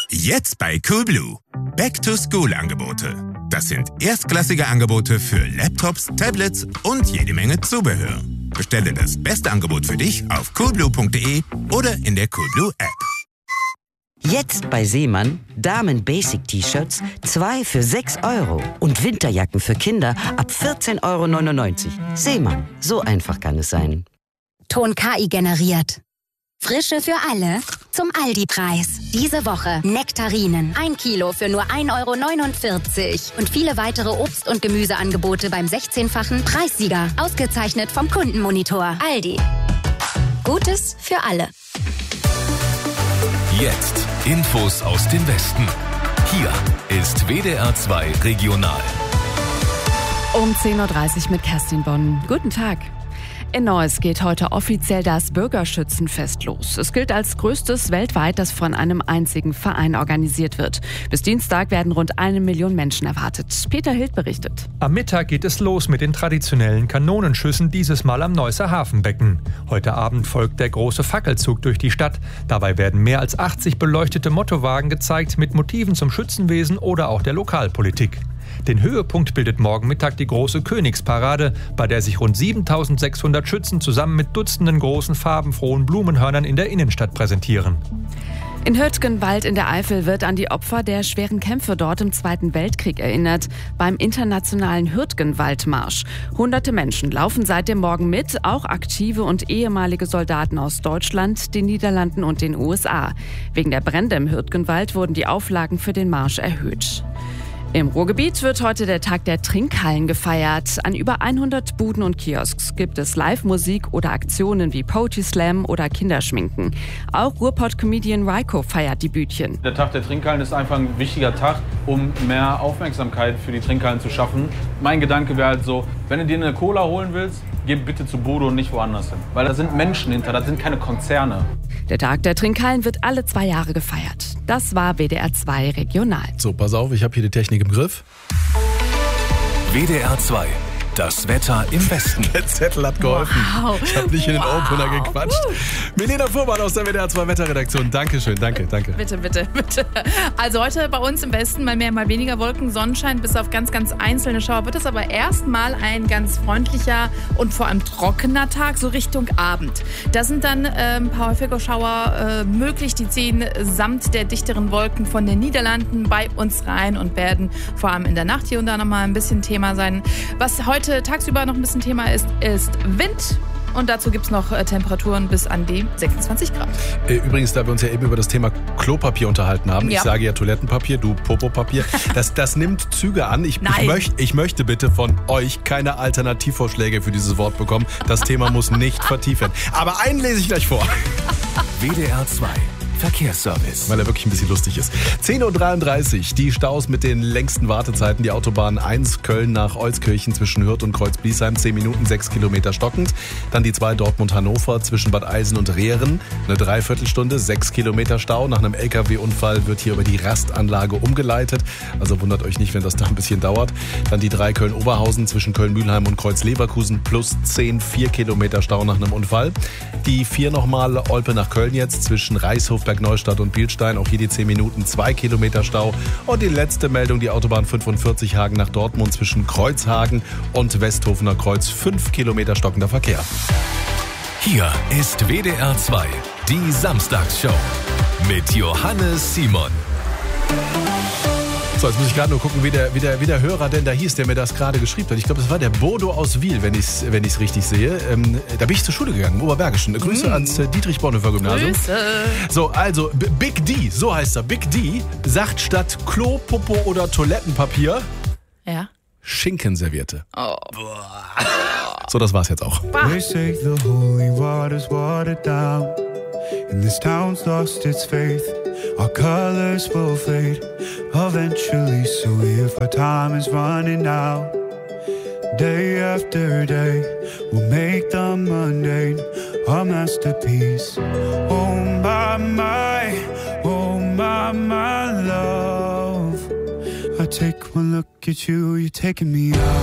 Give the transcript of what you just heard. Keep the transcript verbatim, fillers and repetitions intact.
Jetzt bei Coolblue. Back-to-School-Angebote. Das sind erstklassige Angebote für Laptops, Tablets und jede Menge Zubehör. Bestelle das beste Angebot für dich auf coolblue punkt de oder in der Coolblue App. Jetzt bei Seemann Damen-Basic-T-Shirts zwei für sechs Euro und Winterjacken für Kinder ab vierzehn Euro neunundneunzig. Seemann, so einfach kann es sein. Ton K I generiert. Frische für alle zum Aldi-Preis. Diese Woche Nektarinen, ein Kilo für nur ein Euro neunundvierzig. Und viele weitere Obst- und Gemüseangebote beim sechzehnfachen Preissieger. Ausgezeichnet vom Kundenmonitor. Aldi. Gutes für alle. Jetzt Infos aus dem Westen. Hier ist W D R zwei Regional. Um zehn Uhr dreißig mit Kerstin Bonn. Guten Tag. In Neuss geht heute offiziell das Bürgerschützenfest los. Es gilt als größtes weltweit, das von einem einzigen Verein organisiert wird. Bis Dienstag werden rund eine Million Menschen erwartet. Peter Hild berichtet. Am Mittag geht es los mit den traditionellen Kanonenschüssen, dieses Mal am Neusser Hafenbecken. Heute Abend folgt der große Fackelzug durch die Stadt. Dabei werden mehr als achtzig beleuchtete Mottowagen gezeigt mit Motiven zum Schützenwesen oder auch der Lokalpolitik. Den Höhepunkt bildet morgen Mittag die große Königsparade, bei der sich rund siebentausendsechshundert Schützen zusammen mit Dutzenden großen farbenfrohen Blumenhörnern in der Innenstadt präsentieren. In Hürtgenwald in der Eifel wird an die Opfer der schweren Kämpfe dort im Zweiten Weltkrieg erinnert, beim internationalen Hürtgenwaldmarsch. Hunderte Menschen laufen seit dem Morgen mit, auch aktive und ehemalige Soldaten aus Deutschland, den Niederlanden und den U S A. Wegen der Brände im Hürtgenwald wurden die Auflagen für den Marsch erhöht. Im Ruhrgebiet wird heute der Tag der Trinkhallen gefeiert. An über hundert Buden und Kiosks gibt es Live-Musik oder Aktionen wie Poetry Slam oder Kinderschminken. Auch Ruhrpott-Comedian Raiko feiert die Bütchen. Der Tag der Trinkhallen ist einfach ein wichtiger Tag, um mehr Aufmerksamkeit für die Trinkhallen zu schaffen. Mein Gedanke wäre halt so, wenn du dir eine Cola holen willst, geh bitte zu Bude und nicht woanders hin. Weil da sind Menschen hinter, da sind keine Konzerne. Der Tag der Trinkhallen wird alle zwei Jahre gefeiert. Das war W D R zwei Regional. So, pass auf, ich habe hier die Technik im Griff. W D R zwei. Das Wetter im Westen. Der Zettel hat geholfen. Wow. Ich habe nicht in den Wow. Opener gequatscht. Uh. Milena Fuhrmann aus der W D R zwei Wetterredaktion. Dankeschön, danke, danke. Bitte, bitte, bitte. Also heute bei uns im Westen mal mehr, mal weniger Wolken, Sonnenschein, bis auf ganz, ganz einzelne Schauer. Wird es aber erstmal ein ganz freundlicher und vor allem trockener Tag, so Richtung Abend. Da sind dann äh, ein paar häufige Schauer äh, möglich. Die ziehen samt der dichteren Wolken von den Niederlanden bei uns rein und werden vor allem in der Nacht hier und da nochmal ein bisschen Thema sein. Was heute tagsüber noch ein bisschen Thema ist, ist Wind. Und dazu gibt es noch äh, Temperaturen bis an die sechsundzwanzig Grad. Äh, übrigens, da wir uns ja eben über das Thema Klopapier unterhalten haben, Ja. ich sage ja Toilettenpapier, du Popopapier, das, das nimmt Züge an. Ich, ich, möcht, ich möchte bitte von euch keine Alternativvorschläge für dieses Wort bekommen. Das Thema muss nicht vertieft werden. Aber einen lese ich gleich vor. W D R zwei. Verkehrsservice. Weil er wirklich ein bisschen lustig ist. zehn Uhr dreiunddreißig, die Staus mit den längsten Wartezeiten. Die Autobahn eins Köln nach Euskirchen zwischen Hürth und Kreuz-Bliesheim, zehn Minuten, sechs Kilometer stockend. Dann die zwei Dortmund-Hannover zwischen Bad Eisen und Rehren, eine Dreiviertelstunde, sechs Kilometer Stau. Nach einem L K W-Unfall wird hier über die Rastanlage umgeleitet. Also wundert euch nicht, wenn das da ein bisschen dauert. Dann die drei Köln-Oberhausen zwischen Köln-Mühlheim und Kreuz-Leverkusen plus zehn, vier Kilometer Stau nach einem Unfall. Die vier nochmal Olpe nach Köln jetzt zwischen Reishof, Neustadt und Bilstein, auch hier die zehn Minuten, zwei Kilometer Stau. Und die letzte Meldung, die Autobahn fünfundvierzig Hagen nach Dortmund zwischen Kreuzhagen und Westhofener Kreuz, fünf Kilometer stockender Verkehr. Hier ist W D R zwei, die Samstagsshow mit Johannes Simon. So, jetzt muss ich gerade nur gucken, wie der, wie, der, wie der Hörer denn da hieß, der mir das gerade geschrieben hat. Ich glaube, das war der Bodo aus Wiel, wenn ich es wenn ich's richtig sehe. Ähm, da bin ich zur Schule gegangen, im Oberbergischen. Grüße mm. ans äh, Dietrich-Bonhoeffer-Gymnasium. Grüße. So, also, B- Big D, so heißt er. Big D sagt statt Klo, Popo oder Toilettenpapier Ja. Schinkenserviette. Oh. So, das war's jetzt auch. They say the holy water's watered down, and this town's lost its faith. Our colors will fade eventually, so if our time is running out, day after day, we'll make the mundane our masterpiece. Oh my, my, oh my, my love, I take one look at you, you're taking me out.